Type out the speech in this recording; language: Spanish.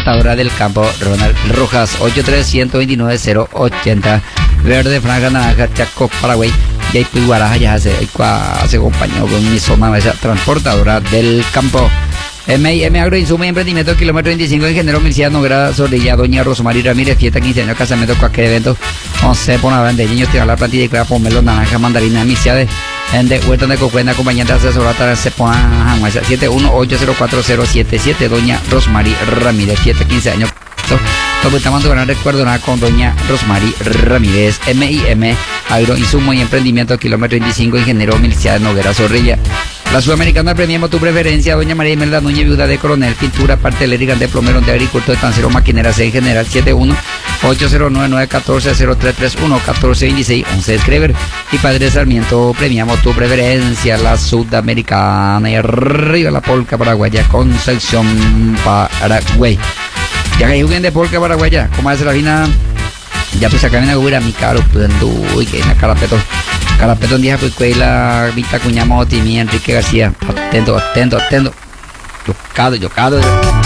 transportadora del campo Ronald Rojas, 83-129-080, verde, franja, naranja, Chaco, Paraguay. Y ahí pues Guaraja ya se acompañó con mi zona, esa transportadora del campo. M&M Agroinsumo y Emprendimiento, kilómetro 25, ingeniero Milcía Noguera Zorrilla, doña Rosmary Ramírez, fiesta 15 años, casamiento, cualquier evento, 11 por nada, de niños, tirar la plantilla y crear pomelo, naranja, mandarina, Milcía de Huerta de Cocuenda, acompañante asesorada, se pone 718040077, doña Rosmary Ramírez, fiesta 15 años. Todo estamos de gran recuerdo nada con doña Rosmary Ramírez. M&M Agroinsumo y Emprendimiento, kilómetro 25, ingeniero Milcía Noguera Zorrilla. La Sudamericana premiamos tu preferencia, doña María Imelda Núñez, viuda de Coronel, pintura, partelera, de plomero, de agricultor, estancero, maquineras en general, 71-8099-140331, 1426-11 escribir. Y Padre Sarmiento, premiamos tu preferencia, la Sudamericana, y arriba la polca paraguaya, Concepción, Paraguay. Ya que juguen de polca paraguaya, como hace la fina, ya pues acá viene a jugar a mi caro, pues uy, que en la carapeto en día pues la Vita Cuñamoti, mi Enrique García, atento, yocado.